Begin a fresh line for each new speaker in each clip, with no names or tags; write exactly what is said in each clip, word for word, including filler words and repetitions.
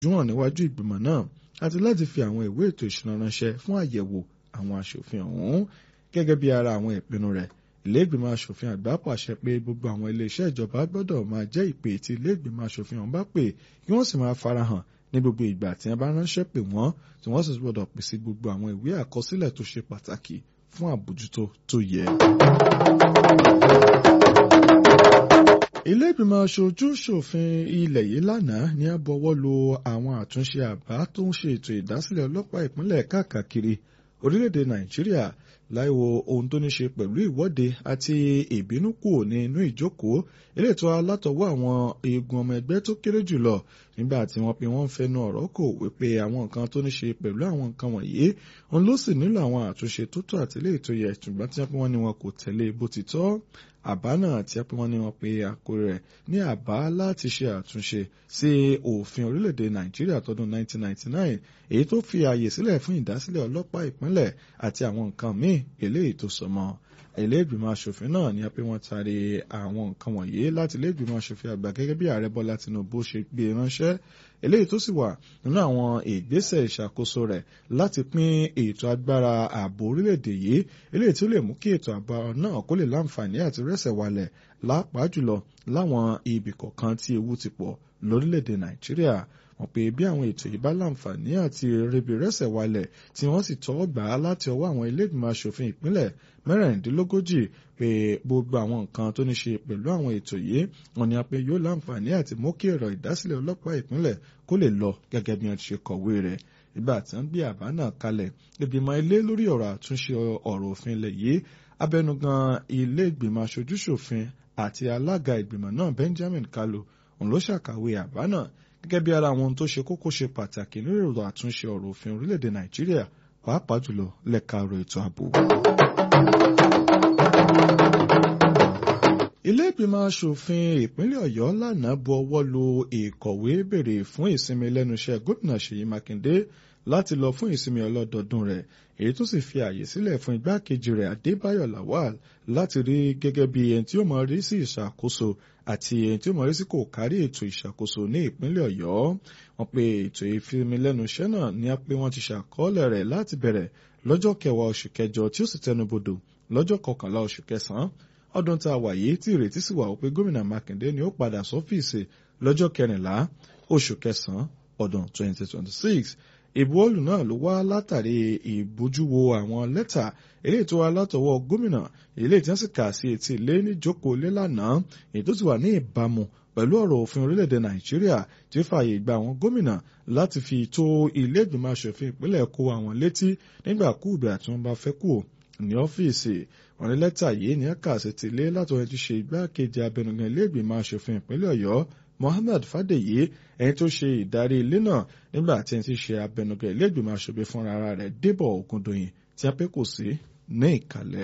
hàn níwájú ìgbìmọ̀ náà àti láti fi àwọn ìwé ètò ìṣúná ránṣẹ́ fún àyẹ̀wò àwọn aṣòfin ọ̀hún. Gẹ́gẹ́ bí ara àwọn ìpinnu rẹ̀, ilé ìgbìmọ̀ aṣòfin àgbà pàṣẹ pé gbogbo àwọn ilé-iṣẹ́ ìjọba gbọ́dọ̀ máa jẹ́ ìpè tí ilé ìgbìmọ̀ aṣòfin ọ̀hún bá pè kí wọ́n sì máa farahàn ní gbogbo ìgbà tí wọ́n bá ránṣẹ́ pè wọ́n, tí wọ́n sì gbọ́dọ̀ pèsè gbogbo àwọn ìwé àkọsílẹ̀ tó ṣe pàtàkì fún àbójútó tó yẹ. Ilé ìgbìmọ̀ aṣojú-ṣòfin ilẹ̀ yìí lánàá ní a bọwọ́ lu àwọn àtúnṣe àbá tó ń ṣe ètò ìdásílẹ̀ ọlọ́pàá ìpínlẹ̀ káàkiri orílẹ̀-èdè Nàìjíríà láìwo ohun tó ní ṣe pẹ̀lú ìwọ́de àti ìbínú kúrò ní inú ìjókòó eléyìí tó alátọwọ́ àwọn eegun ọmọ ẹgbẹ́ tó kéré jùlọ nígbà tí wọ́n pe wọ́n ń fẹnu ọ̀rọ̀ kò wípé àwọn nǹkan tó ní ṣe pẹ̀lú àwọn nǹkan wọ̀nyí òun ló sì nílò àwọn àtúnṣe tó tó àti eléyìí tó yẹ ṣùgbọ́n tí wọ́n ní wọn kò tẹ̀lé bó ti tọ́. Àbá náà tí wọ́n ní wọn pe àkórí rẹ̀ ní àbá láti ṣe àtúnṣe sí òfin orílẹ̀-èdè Nàìjíríà tọdún nineteen ninety-nine èyí tó fi ààyè sílẹ̀ fún ìdásílẹ̀ ọlọ́pàá ìpínlẹ̀ àti àwọn nǹkan míì eléyìí tó so mọ́. Ilé ìgbìmọ̀ aṣòfin náà ní pé wọ́n taari àwọn nǹkan wọ̀nyí láti ilé ìgbìmọ̀ aṣòfin àgbà gẹ́gẹ́ bí ààrẹ Bọ́lá Tinubu ṣe gbé ránṣẹ́ eléyìí tó sì wà nínú àwọn ìgbésẹ̀ ìṣàkóso rẹ̀ láti pín ètò agbára ààbò orílẹ̀-èdè yìí eléyìí tí ó lè mú kí ètò ààbò náà kó lè láǹfààní àti rẹ́sẹ̀ walẹ̀ lápá jùlọ láwọn ibì kọ̀ọ̀kan tí ewu ti pọ̀ lórílẹ̀-èdè Nàìjíríà. Wọ́n pé bí àwọn ètò yìí bá láǹfààní àti rebi rẹ́sẹ̀ walẹ̀ tí wọ́n sì tọ́ gbà á láti ọwọ́ àwọn ilé ìgbìmọ̀ aṣòfin ìpínlẹ̀ mẹ́rìndínlógójì pé gbogbo àwọn nǹkan tó ní ṣe pẹ̀lú àwọn ètò yìí wọ́n ní pé yóò láǹfààní àti mú kí ẹ̀rọ ìdásílẹ̀ ọlọ́pàá ìpínlẹ̀ kó lè lọ gẹ́gẹ́ bí wọ́n ti ṣe kọ̀wé rẹ̀. Ìgbà tí wọ́n gbé àbá náà kalẹ̀ ìgbìmọ̀ ilé lórí ọ̀rọ̀ àtúnṣe ọ̀rọ̀ òfin ilẹ̀ yìí abẹnugan ilé ìgbìmọ̀ aṣojú-ṣòfin àti alága ìgbìmọ̀ náà Benjamin Kalu òun ló ṣàkàwé àbá náà gẹ́gẹ́ bí ara àwọn ohun tó ṣe kókó ṣe pàtàkì nínú ọ̀rọ̀ àtúnṣe ọ̀rọ̀ òfin orílẹ̀-èdè Nàìjíríà pàápàá jùlọ lẹ́ka ọ̀rọ̀ ètò ààbò. Ilé ìgbìmọ̀ aṣòfin ìpínlẹ̀ Ọ̀yọ́ lánàá bu ọwọ́ lu ìkọ̀wé béèrè fún ìsinmi lẹ́nu iṣẹ́ gómìnà Ṣèyí Mákindé láti lọ fún ìsinmi ọlọ́dọọdún rẹ̀ èyí tó sì fi ààyè sílẹ̀ fún igbákejì rẹ̀ Adébáyọ̀ Lawal láti rí gẹ́gẹ́ bí ẹni tí ó máa rí sí ìṣàkóso àti ẹni tí ó máa rí sí kò kárí ètò ìṣàkóso ní ìpínlẹ̀ Ọ̀yọ́. Wọ́n pe ètò ìfimi lẹ́nu iṣẹ́ náà ní pé wọ́n ti ṣàkọọ́lẹ̀ rẹ̀ láti bẹ̀rẹ̀ lọ́jọ́ kẹwàá oṣù kẹjọ tí ó sì tẹnubodò lọ́jọ́ kọkànlá oṣù kẹsàn-án ọdún tá a wà yìí tí ìrètí sì wà pé gómìnà Mákindé ni ó padà sọ́fíìsì lọ́jọ́ kẹrìnlá oṣù kẹsàn-án ọdún twenty twenty-six. Ìbuwọ́lù náà ló wá látàrí ìbójúwo àwọn lẹ́tà eléyìí tó wá látọwọ́ gómìnà eléyìí tí wọ́n sì kà sí etí ilé níjókòó lé lánàá èyí tó ti wà ní ìbámu pẹ̀lú ọ̀rọ̀ òfin orílẹ̀-èdè Nàìjíríà tí ó fààyè gba àwọn gómìnà láti fi tó ilé ìgbìmọ̀ aṣòfin ìpínlẹ̀ kó àwọn létí nígbàkúùgbà tí wọ́n bá fẹ́ kú ní ọ́fíìsì. Wọ́n ní lẹ́tà yìí ní ẹ̀ka sí ti ilé látọwọ́ ti ṣe igbákejì abẹnugan ilé ìgbìmọ̀ aṣòfin ìpínlẹ̀ Ọ̀yọ́ Mohammed Fadeyi ẹni tó ṣe ìdarí ilé náà nígbà tí ẹni tí ṣe abẹnugan ilé ìgbìmọ̀ aṣòfin fúnra rẹ̀ Débọ̀ Ògúndòyìn tí a pé kò sí ní ìkàlẹ̀.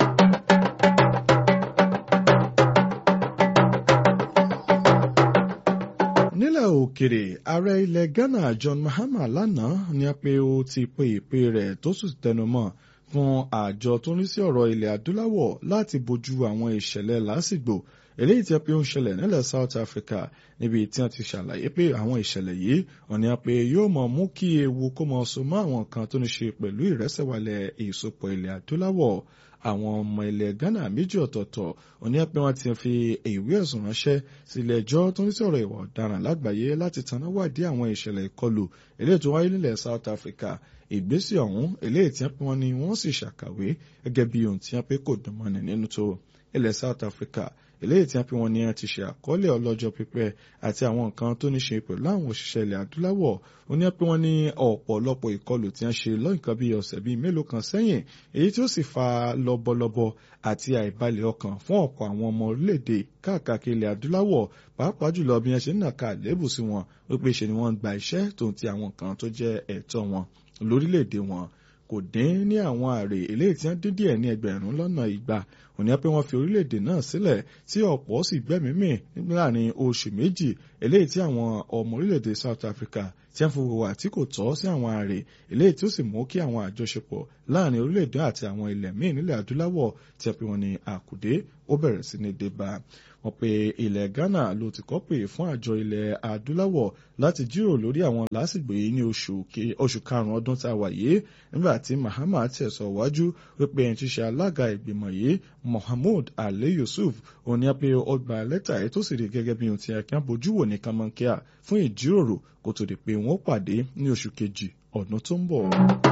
Nílẹ̀ òkèrè ààrẹ ilẹ̀ Ghana John Mahama lánàá ní a pé ó ti pe ìpè rẹ̀ tó sì tẹnumọ́ fún àjọ tó ń rí sí ọ̀rọ̀ ilẹ̀ adúláwọ̀ láti bójú àwọn ìṣẹ̀lẹ̀ lásìgbò eléyìí tí a pé ó ń ṣẹlẹ̀ nílẹ̀ South Africa níbi tí wọ́n ti ṣàlàyé pé àwọn ìṣẹ̀lẹ̀ yìí wọ́n ní a pé yóò mọ̀ mú kí ewu kó mọ̀ so mọ́ àwọn kan tó ní ṣe pẹ̀lú ìrẹsẹ̀walẹ̀ ìsopọ̀ ilẹ̀ adúláwọ̀. Àwọn ọmọ ilẹ̀ Ghana méjì ọ̀tọ̀ọ̀tọ̀ wọ́n ní a pé wọ́n ti fi ìwé ẹ̀sùn ránṣẹ́ sí ilé ẹjọ́ tó ní sí ọ̀rọ̀ ìwà ọ̀daràn lágbàáyé láti tanná wádìí àwọn ìṣẹ̀lẹ̀ ìkọlù eléyìí tó wáyé nílẹ̀ South Africa. Ìgbésẹ̀ ọ̀hún eléyìí tí wọ́n ní wọ́n sì ṣàkàwé gẹ́gẹ́ bí ohun tí wọ́n pé kò dùn mọ́ni nínú tó ilẹ̀ South Africa eléyìí tí wọ́n pé wọ́n ní ti ṣe àkọọ́lẹ̀ ọlọ́jọ́ pípẹ́ àti àwọn nǹkan tó ní ṣe pẹ̀lú àwọn òṣìṣẹ́ ilẹ̀ adúláwọ̀. Ó ní pé wọ́n ní ọ̀pọ̀lọpọ̀ ìkọlù tí wọ́n ṣe lọ́nkan bíi ọ̀sẹ̀ bíi mélòó kan sẹ́yìn èyí tí ó sì fa lọ́bọ̀lọ́bọ̀ àti àìbalẹ̀ ọkàn fún ọ̀pọ̀ àwọn ọmọ orílẹ̀-èdè káàkiri ilẹ̀ adúláwọ̀ pàápàá jùlọ bí wọ́n ṣe ń nàka àléébù sí wọn wípé ṣe ni wọ́n ń gba iṣẹ́ tó ń ti àwọn nǹkan tó jẹ́ ẹ̀tọ́ wọn lórílẹ̀-èdè wọn. Kò dín ní àwọn àrè eléyìí tí wọ́n dín díẹ̀ ní ẹgbẹ̀rún lọ́nà igba òní pé wọ́n fi orílẹ̀-èdè náà sílẹ̀ tí ọ̀pọ̀ sì gbẹ́mìí mì láàrin oṣù méjì eléyìí tí àwọn ọmọ orílẹ̀-èdè South Africa tí wọ́n fi wà tí kò tọ́ sí àwọn àrè eléyìí tí ó sì mú kí àwọn àjọṣepọ̀ láàrin orílẹ̀-èdè àti àwọn ilẹ̀ míì nílẹ̀ adúláwọ̀ tí wọ́n pe wọn ní àkùdé ó bẹ̀rẹ̀ sí ní dé bá. wọ́n pe ilẹ̀ Ghana ló ti kọ́ pè fún àjọ ilẹ̀ adúláwọ̀ láti jíròrò lórí àwọn lásìgbò yìí ní oṣù karùn-ún ọdún tá a wà yìí nígbà tí Mahama tẹ̀sọ̀ wájú wípé ẹni tí ṣe alága ìgbìmọ̀ yìí Mohammed Ali Yusuf òní á pé ọgbà lẹ́tà yìí tó sì rí gẹ́gẹ́ bí ohun tí a kí á bójú wò ní kànmọ́nkíà fún ìjíròrò kó tó di pé wọ́n pàdé ní oṣù kejì ọdún tó ń bọ̀.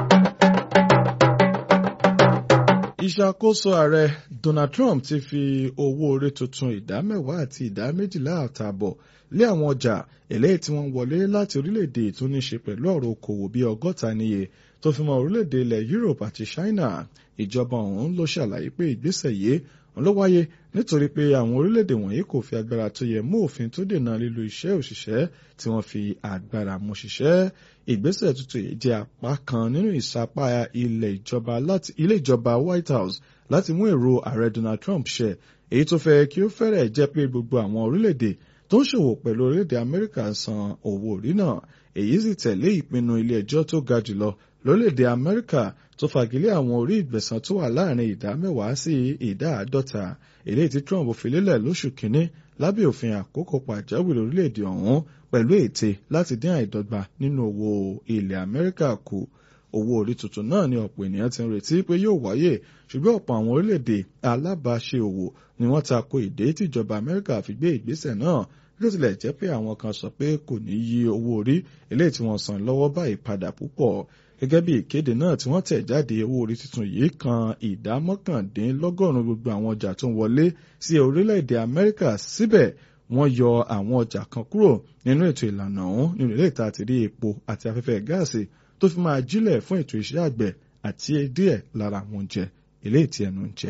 Ìṣàkóso ààrẹ Donald Trump ti fi owó orí tuntun ìdá mẹ́wàá àti ìdá méjìlá àtààbọ̀ lé àwọn ọjà eléyìí tí wọ́n wọlé láti orílẹ̀-èdè tó ní ṣe pẹ̀lú ọ̀rọ̀ okòwò bíi ọgọ́ta níye tó fi mọ́ orílẹ̀-èdè ilẹ̀ Europe àti China. Ìjọba ọ̀hún ló ṣàlàyé pé ìgbésẹ̀ yìí ló wáyé nítorí pé àwọn orílẹ̀-èdè wọ̀nyí kò fi agbára tó yẹ mú òfin tó dènà lílo iṣẹ́ òṣìṣẹ́ tí wọ́n fi agbára mú ṣiṣẹ́. Ìgbésẹ̀ tuntun yìí jẹ́ apá kan nínú ìsapá ilé ìjọba láti ilé ìjọba White House láti mú èrò ààrẹ Donald Trump ṣẹ èyí tó fẹ́ kí ó fẹ́rẹ̀ jẹ́ pé gbogbo àwọn orílẹ̀-èdè tó ń ṣòwò pẹ̀lú orílẹ̀-èdè Amẹ́ríkà san owó orí náà. Èyí sì tẹ̀lé ìpinnu ilé ẹjọ́ tó ga jùlọ lórílẹ̀-èdè Amẹ́ríkà tó fagilé àwọn orí ìgbẹ̀san tó wà láàrin ìdá mẹ́wàá sí ìdá àádọ́ta eléyìí tí Trump fi lélẹ̀ lóṣù kínní lábẹ́ òfin àkókò pàjáwìrì orílẹ̀-èdè ọ̀hún pẹ̀lú ète láti dín àìdọ́gba nínú owó ilẹ̀ Amẹ́ríkà kù. Owó orí tuntun náà ni ọ̀pọ̀ ènìyàn ti ń retí pé yóò wáyé ṣùgbọ́n ọ̀pọ̀ àwọn orílẹ̀-èdè alábàáṣe òwò ni wọ́n tako ìdè tíjọba Amẹ́ríkà fi gbé ìgbésẹ̀ náà bí ó tilẹ̀ jẹ́ pé àwọn kan sọ pé kò ní yí owó orí eléyìí tí wọ́n san lọ́wọ́ báyìí padà púpọ̀. Gẹ́gẹ́ bí ìkéde náà tí wọ́n tẹ̀ jáde owó orí tuntun yìí kan ìdá mọ́kàndínlọ́gọ́rùn-ún gbogbo àwọn ọjà tó ń wọlé sí orílẹ̀-èdè Amẹ́ríkà. Síbẹ̀ wọ́n yọ àwọn ọjà kan kúrò nínú ètò ìlànà ọ̀hún nínú ilé ìta àti rí epo àti afẹ́fẹ́ gáàsì tó fi máa jílẹ̀ fún ètò iṣẹ́ àgbẹ̀ àti díẹ̀ lára àwọn oúnjẹ eléyìí tí ẹnu ń jẹ.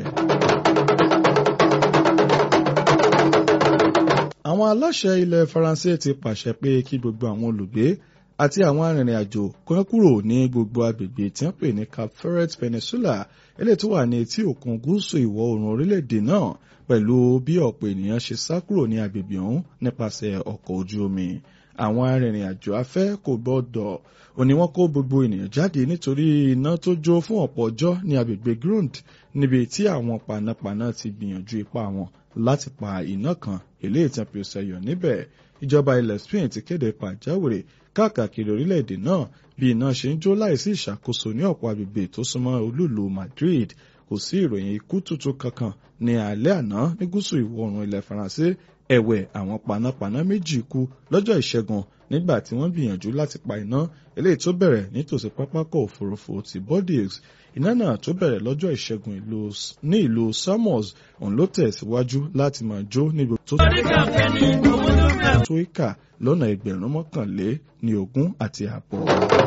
Àwọn aláṣẹ ilẹ̀ Faransé ti pàṣẹ pé kí gbogbo àwọn olùgbé àti àwọn arìnrìn-àjò kan kúrò ní gbogbo agbègbè tí wọ́n pè ní Cap Ferret Peninsula eléyìí tó wà ní etí òkun gúúsù ìwọ̀ oòrùn orílẹ̀-èdè náà pẹ̀lú bí ọ̀pọ̀ ènìyàn ṣe sá kúrò ní agbègbè ọ̀hún nípasẹ̀ ọkọ̀ ojú omi. Àwọn arìnrìn-àjò afẹ́ kò gbọ́dọ̀ òní wọ́n kó gbogbo ènìyàn jáde nítorí iná tó jó fún ọ̀pọ̀ ọjọ́ ní agbègbè Grund níbi tí àwọn panápaná ti gbìyànjú ipá wọn láti pa iná kan eléyìí tí wọ́n fi ṣẹ̀yọ níbẹ̀. Ìjọba ilẹ̀ Spain ti kéde pàjáwìrì káàkiri orílẹ̀-èdè náà bí iná ṣe ń jó láìsí ìṣàkóso ní ọ̀pọ̀ agbègbè tó súnmọ́ olúùlú Madrid. Kò sí ìròyìn ikú tuntun kankan ní alẹ́ àná ní gúúsù ìwọ̀ oòrùn ilẹ̀ Faransé. Ẹ̀wẹ̀ àwọn panápaná méjì kú lọ́jọ́ Ìṣẹ́gun nígbà tí wọ́n gbìyànjú láti pa iná eléyìí tó bẹ̀rẹ̀ nítòsí pápákọ̀ òfurufú ti Bordeaux. Iná náà tó bẹ̀rẹ̀ lọ́jọ́ Ìṣẹ́gun ní ìlú Samos òun ló tẹ̀síwájú láti máa jó ní gbogbo tó tó ìkà lọ́nà ẹgbẹ̀rún mọ́kànlé ní ogún àti ààbọ̀.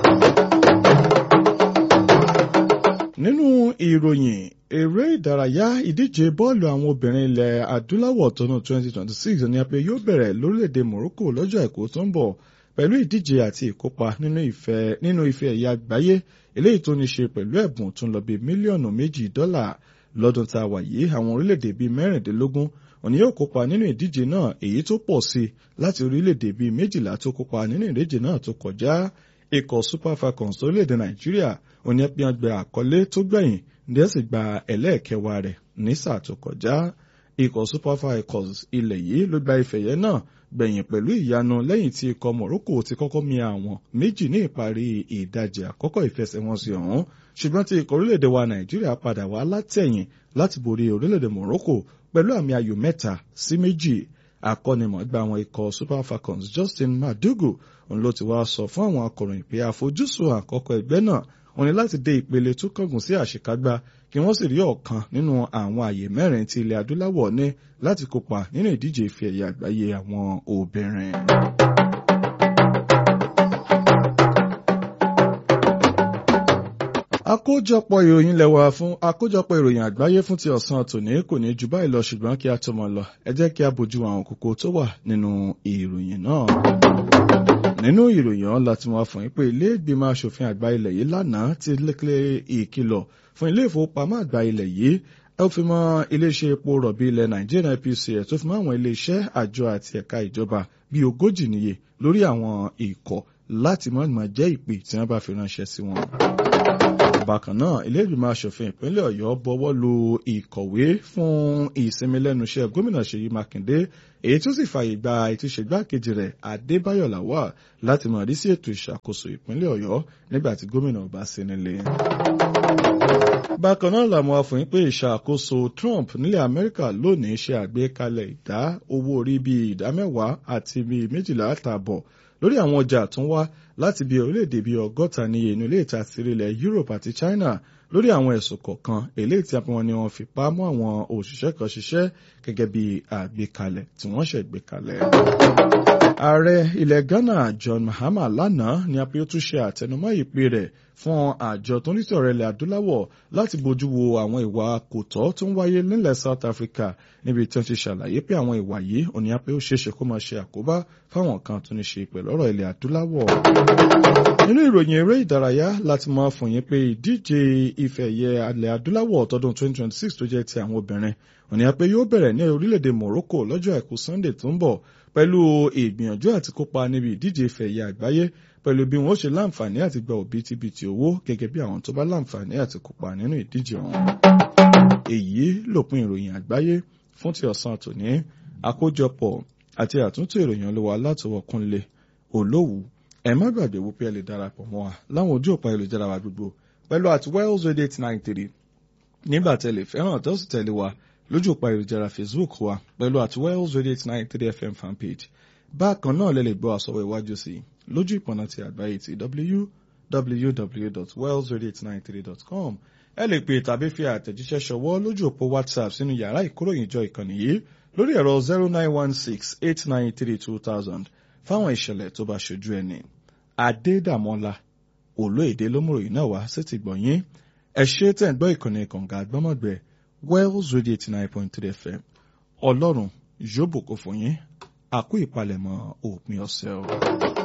Nínú ìròyìn eré ìdárayá ìdíje bọ́ọ̀lù àwọn obìnrin ilẹ̀ adúláwọ̀ tọdún twenty twenty-six ní a pé yóò bẹ̀rẹ̀ lórílẹ̀‐èdè Morocco lọ́jọ́ Àìkú tó ń bọ̀ pẹ̀lú ìdíje àti ìkópa nínú ife ẹ̀yà àgbáyé eléyìí tó ní ṣe pẹ̀lú ẹ̀bùn tó ń lọ bí mílíọ̀nù méjì dọ́là. Lọ́dún tá a wà yìí àwọn orílẹ̀‐èdè bíi mẹ́rìndínlógún òní yóò kópa nínú ìdíje náà èyí tó pọ̀ sí láti orílẹ̀‐èdè bíi méjìlá tó kópa nínú ìdíje náà tó kọjá. Ikọ̀ Super Falcons orílẹ̀‐èdè Nàìjíríà òní ẹ̀pìn àgbẹ̀ àkọlé tó gbẹ̀yìn ní ẹ̀sìn gba ẹlẹ́ẹ̀kẹwàá rẹ̀ ní sáà tó kọjá. Ikọ̀ Super Falcons ilẹ̀ yìí ló gba ìfẹ̀yẹ náà gbẹ̀yìn pẹ̀lú ìyanu lẹ́yìn tí ikọ̀ Morocco ti kọ́kọ́ mi àwọn méjì ní ìparí ìdajì àkọ́kọ́ ìfẹsẹ̀wọnsẹ̀ ọ̀hún ṣùgbọ́n tí ikọ̀ orílẹ̀-èdè wa Nàìjíríà padà wá látẹ̀yìn láti borí orílẹ̀-èdè Morocco pẹ̀lú àmì ayò mẹ́ta sí méjì. Akọ́nimọ̀ọ́gbá àwọn ikọ̀ Super Falcons Justin Madugu òun ló ti wá sọ fún àwọn akọ̀ròyìn pé àfojúsùn àkọ́kọ́ ẹgbẹ́ náà wọ́n ní láti dé ìpele tó kángun sí àṣekágbá kí wọ́n sì rí ọ̀kan nínú àwọn àyè mẹ́rin tí ilẹ̀ adúláwọ̀ ní láti kópa nínú ìdíje ife ẹ̀yà àgbáyé àwọn obìnrin. Àkójọpọ̀ ìròyìn lẹ́wà fún àkójọpọ̀ ìròyìn àgbáyé fún ti ọ̀sán tòní kò ní jù báyìí lọ ṣùgbọ́n kí a tó mọ̀ lọ ẹ jẹ́ kí a bójú àwọn kókó tó wà nínú ìròyìn náà. Nínú ìròyìn ọ̀hún láti wá fún yín pé ilé ìgbìmọ̀ aṣòfin àgbà ilẹ̀ yìí lánàá ti lékè ìkìlọ̀ fún ilé ìfowópamọ́ àgbà ilẹ̀ yìí ẹ fi mọ́ iléeṣẹ́ epo rọ̀bì ilẹ̀ Nàìjíríà N P C L tó fi mọ́ àwọn iléeṣẹ́ àjọ àti ẹ̀ka ìjọba bíi ogójì níye lórí àwọn ikọ̀ láti má máa jẹ́ ìpè tí wọ́n bá fi ránṣẹ́ sí wọn. Bákan náà, ilé ìgbìmọ̀ aṣòfin ìpínlẹ̀ Ọ̀yọ́ bọwọ́ lu ìkọ̀wé fún ìsinmi lẹ́nu iṣẹ́ gómìnà Ṣèyí Mákindé èyí tó sì fààyè gba ìtúnṣe gbákejì rẹ̀ Adébáyọ̀ Lawal láti máa rí sí ètò ìṣàkóso ìpínlẹ̀ Ọ̀yọ́ nígbà tí gómìnà bá sí nílé. Bákan náà làwọn afòyín pé ìṣàkóso Trump nílẹ̀ Amẹ́ríkà lónìí ṣe àgbékalẹ̀ ìdá owó orí bíi ìdá mẹ́wàá àti bíi méjìlá àtààbọ̀ lórí àwọn ọjà tó ń wá láti bí orílẹ̀-èdè bíi ọgọ́ta ní inú ilé ìtasírí ilẹ̀ Europe àti China lórí àwọn ẹ̀sùn kọ̀ọ̀kan eléyìí tí wọ́n ní wọ́n fi pa mọ́ àwọn òṣìṣẹ́ kan ṣiṣẹ́ gẹ́gẹ́ bí àgbékalẹ̀ tí wọ́n ṣẹ̀ gbé kalẹ̀. Ààrẹ ilẹ̀ Ghana John Mahama lánàá ni a pé ó tún ṣe àtẹnumọ́ ìpè rẹ̀ fún àjọ tó ní sọ̀rọ̀ ilẹ̀ adúláwọ̀ láti bójú wo àwọn ìwà kò tọ́ tó ń wáyé nílẹ̀ South Africa níbi tí wọ́n ti ṣàlàyé pé àwọn ìwà yìí òní a pé ó ṣeéṣe kó máa ṣe àkóbá fáwọn kan tó ní ṣe pẹ̀lú ọ̀rọ̀ ilẹ̀ adúláwọ̀. Nínú ìròyìn eré ìdárayá láti máa fún yín pé ìdíje ife ẹ̀yẹ ilẹ̀ adúláwọ̀ tọdún twenty twenty-six tó jẹ́ ti àwọn obìnrin òní a pé yóò bẹ̀rẹ̀ ní orílẹ̀-èdè Morocco lọ́jọ́ àìkú Sunday tó ń bọ̀ pẹ̀lú ìgbìyànjú àti kópa níbi ìdíje ife ẹ̀yẹ àgbáyé pẹ̀lú bí wọ́n ṣe láǹfààní àti gba òbítíbitì owó gẹ́gẹ́ bí àwọn tó bá láǹfààní àti kópa nínú ìdíje ọ̀hún. Èyí lópin ìròyìn àgbáyé fún ti ọ̀sán tòní àkójọpọ̀ àti àtúntò ìròyìn olówó látọwọ́ Kúnlé Olówù. Ẹ má gbàgbé wípé ẹ lè darapọ̀ mọ́ wa láwọn ojú òpó ayélujára wa gbogbo pẹ̀lú at Wells Radio eight nine three nígbà tẹ́lẹ̀ fẹ́ràn tó sì tẹ̀lé wa lójú òpó ayélujára Facebook wa pẹ̀lú at Wells Radio eight nine three F M fanpage. Bákan náà lè lè gbọ́ àsọ̀rọ̀ iwájú sí i lójú ìpọ̀nà ti àgbáyé ti w w w dot wells radio eight nine three dot com. Ẹ lè pè tàbí fi àtẹ̀jíṣẹ́ ṣọwọ́ lójú òpó WhatsApp sínú yàrá ìkóròyìnjọ ìkànnì yìí lórí ẹ̀rọ zero nine one six eight nine three two thousand fáwọn ìṣẹ̀lẹ̀ tó bá ṣojú ẹni. Adédàmọ́lá Olóyèdè lómùròyìn náà wá sí ti gbọ̀nyín. Ẹ ṣé tẹ̀ ń gbọ́ ìkànnì kànga àgbọ́mọ̀gbẹ́ Wells Radio eighty nine point three F M. Ọlọ́run yóò bùkún fún yín. Àkú ìpalẹ̀mọ́ òpin ọ̀sẹ̀ o.